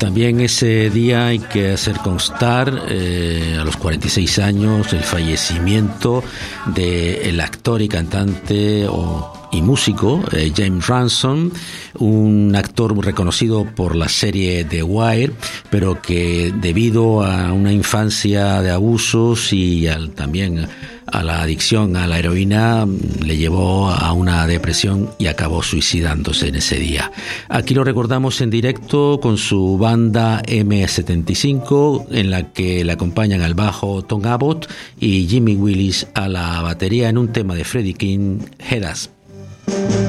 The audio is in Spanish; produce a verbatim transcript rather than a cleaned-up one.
También ese día hay que hacer constar, eh, a los cuarenta y seis años, el fallecimiento del actor y cantante o y músico eh, James Ransone, un actor reconocido por la serie The Wire, pero que debido a una infancia de abusos y al, también a la adicción a la heroína le llevó a una depresión y acabó suicidándose en ese día. Aquí lo recordamos en directo con su banda eme setenta y cinco, en la que le acompañan al bajo Tom Abbott y Jimmy Willis a la batería en un tema de Freddie King, Head Us.